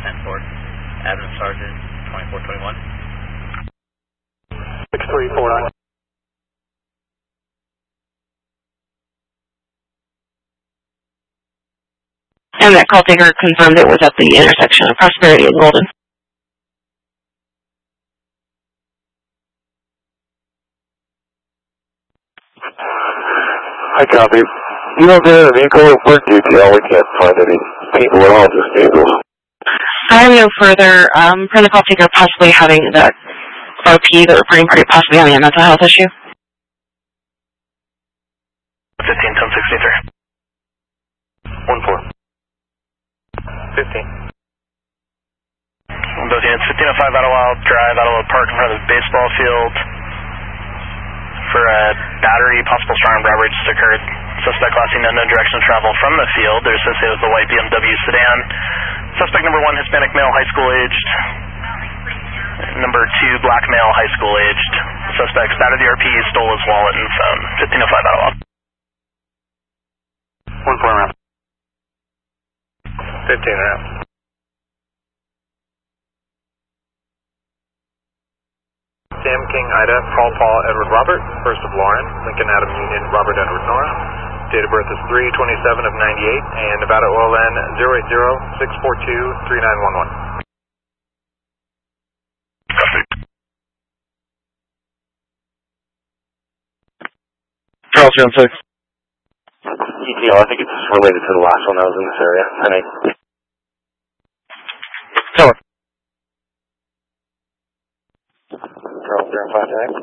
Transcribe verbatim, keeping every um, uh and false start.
ten four. Admin Sergeant twenty-four twenty-one. six three four nine. And that call taker confirmed it was at the intersection of Prosperity and Golden. I copy. You don't get in a vehicle at work detail. We can't find any people at all, just vehicles. I have no further, um, per the call taker possibly having the R P, the reporting party, possibly having a mental health issue. fifteen ten sixty-three. one four. fifteen. Those units, fifteen oh five Idlewild Drive, Idlewild Park in front of the baseball field. For a battery, possible strong robbery just occurred. Suspect last seen unknown direction of travel from the field. They're associated with the white B M W sedan. Suspect number one, Hispanic male, high school aged. Number two, black male, high school aged. Suspect spotted the R P, stole his wallet and phone. fifteen oh five Idlewild. one four round. fifteen round. Sam King Ida, Paul Paul Edward Robert, first of Lauren, Lincoln Adam Union, Robert Edward Nora. Date of birth is three twenty-seven of ninety-eight, and Nevada O L N zero eight zero six four two three nine one one. Charles John six. E T L, I think it's related to the last one that was in this area. ten eight. Tell her. Charles John five nine.